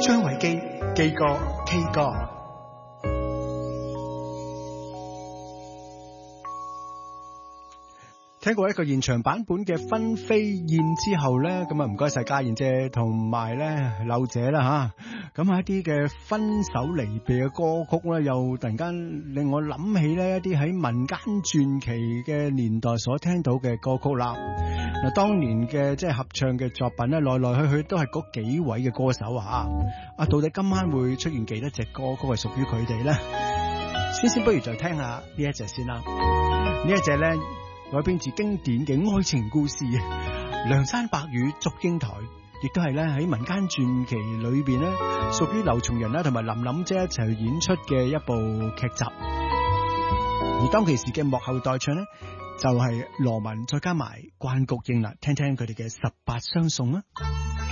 張偉基基哥 K 哥。聽過一個現場版本嘅《分飛燕》之後咧，咁啊唔該晒家燕姐同埋咧柳姐啦吓，咁啊一啲嘅分手離別嘅歌曲咧，又突然間令我諗起咧一啲喺民間傳奇嘅年代所聽到嘅歌曲啦。嗱，當年嘅即係合唱嘅作品咧，來來去去都係嗰幾位嘅歌手啊，到底今晚會出現幾多隻歌曲係屬於佢哋咧？先不如就聽下呢一隻先啦，呢一隻咧。改編自經典嘅愛情故事《梁山伯與祝英台》，亦都係咧喺民間傳奇裏邊咧，屬於劉松仁啦同埋林琳姐一齊演出嘅一部劇集。而當其時嘅幕後代唱咧，就係羅文再加埋關菊英啦，聽聽佢哋嘅18相送啦。